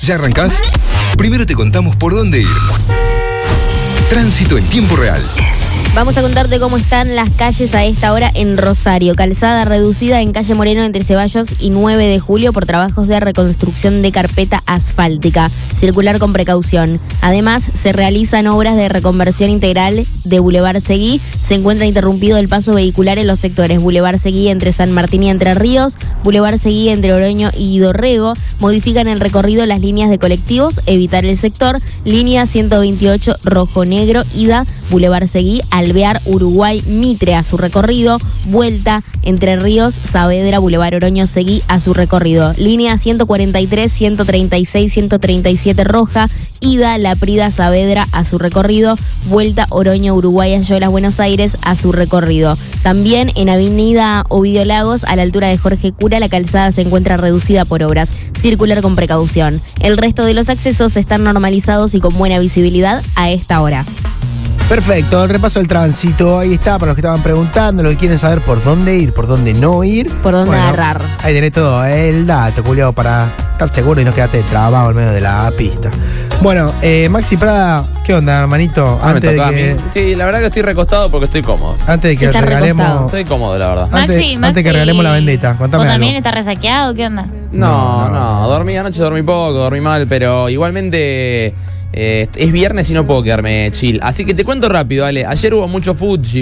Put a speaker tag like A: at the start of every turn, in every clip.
A: ¿Ya arrancás? Primero te contamos por dónde ir. Tránsito en tiempo real.
B: Vamos a contarte cómo están las calles a esta hora en Rosario. Calzada reducida en calle Moreno entre Ceballos y 9 de julio por trabajos de reconstrucción de carpeta asfáltica. Circular con precaución. Además, se realizan obras de reconversión integral de Boulevard Seguí. Se encuentra interrumpido el paso vehicular en los sectores Boulevard Seguí entre San Martín y Entre Ríos, Boulevard Seguí entre Oroño y Dorrego. Modifican el recorrido las líneas de colectivos, evitar el sector. Línea 128 rojo-negro, ida Boulevard Seguí, Alvear, Uruguay, Mitre a su recorrido. Vuelta Entre Ríos, Saavedra, Boulevard Oroño, Seguí a su recorrido. Línea 143, 136, 137 roja, ida La Prida, Saavedra a su recorrido. Vuelta Oroño, Uruguay, Ayolas, Buenos Aires a su recorrido. También en avenida Ovidio Lagos, a la altura de Jorge Cura, la calzada se encuentra reducida por obras. Circular con precaución. El resto de los accesos están normalizados y con buena visibilidad a esta hora.
C: Perfecto, el repaso del tránsito, ahí está, para los que estaban preguntando, los que quieren saber por dónde ir, por dónde no ir.
B: Por dónde agarrar.
C: Ahí tenés todo el dato, culiado, para estar seguro y no quedarte trabado en medio de la pista. Bueno, Maxi Prada, ¿qué onda, hermanito?
D: Antes de que... Sí, la verdad que estoy recostado porque estoy cómodo.
C: Antes de que regalemos...
D: Estoy cómodo, la verdad.
C: Antes de que regalemos la vendetta, contame algo.
E: ¿También estás resaqueado? ¿Qué onda?
D: No, anoche dormí poco, dormí mal, pero igualmente... es viernes y no puedo quedarme chill. Así que te cuento rápido, Ale. Ayer hubo mucho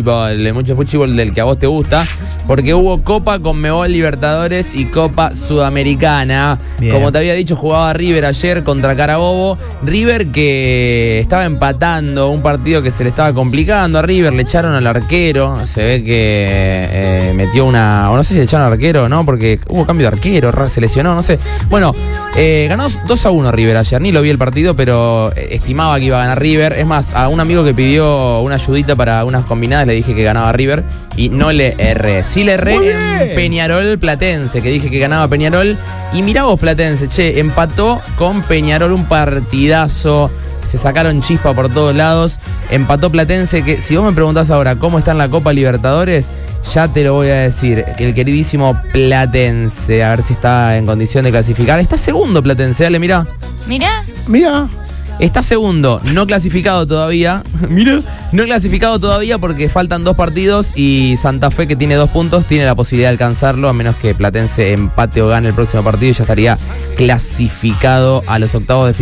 D: fútbol del que a vos te gusta, porque hubo Copa Conmebol Libertadores y Copa Sudamericana. Bien. Como te había dicho, jugaba River ayer contra Carabobo. River que estaba empatando un partido que se le estaba complicando a River. Le echaron al arquero. Se ve que metió una... O no sé si le echaron al arquero, ¿no? Porque hubo cambio de arquero, se lesionó, no sé. Bueno, ganó 2-1 River ayer. Ni lo vi el partido, pero... estimaba que iba a ganar River. Es más, a un amigo que pidió una ayudita para unas combinadas le dije que ganaba River y no le erré. Sí le erré en Peñarol Platense, que dije que ganaba Peñarol. Y mirá vos, Platense, empató con Peñarol, un partidazo. Se sacaron chispa por todos lados. Empató Platense, que si vos me preguntás ahora cómo está en la Copa Libertadores, ya te lo voy a decir. Que el queridísimo Platense, a ver si está en condición de clasificar. Está segundo Platense, dale, mirá.
E: Mirá.
D: Está segundo, no clasificado todavía. Mira, no clasificado todavía porque faltan 2 partidos y Santa Fe, que tiene 2 puntos, tiene la posibilidad de alcanzarlo, a menos que Platense empate o gane el próximo partido y ya estaría clasificado a los octavos de final.